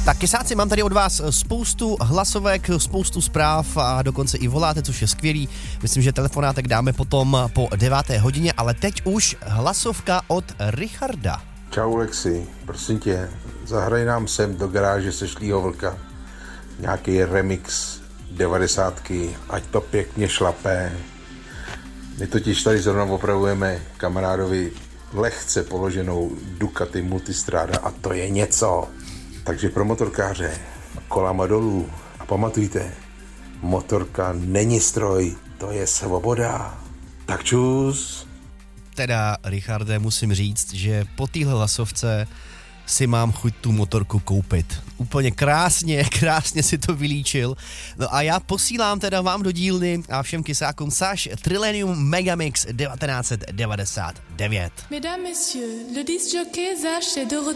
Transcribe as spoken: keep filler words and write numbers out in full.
Tak kysáci, mám tady od vás spoustu hlasovek, spoustu zpráv a dokonce i voláte, což je skvělý. Myslím, že telefonátek dáme potom po deváté hodině, ale teď už hlasovka od Richarda. Čau Lexi, prosím tě, zahraj nám sem do garáže Sešlýho vlka nějaký remix devadesátky, ať to pěkně šlapé. My totiž tady zrovna opravujeme kamarádovi lehce položenou Ducati Multistrada a to je něco. Takže pro motorkáře kolama dolů a pamatujte, motorka není stroj, to je svoboda. Tak čus. Teda, Richarde, musím říct, že po téhle hlasovce si mám chuť tu motorku koupit. Úplně krásně, krásně si to vylíčil. No a já posílám teda vám do dílny a všem kysákům Sash Trilenium Megamix devatenáct set devadesát devět. Mesdames, messieurs, le disc jockey Sash est de retour.